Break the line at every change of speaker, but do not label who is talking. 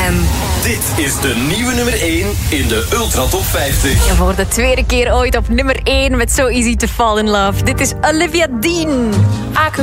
FM.
Dit is de nieuwe nummer 1 in de Ultra Top 50.
En voor de tweede keer ooit op nummer 1 met So Easy to Fall in Love. Dit is Olivia Dean.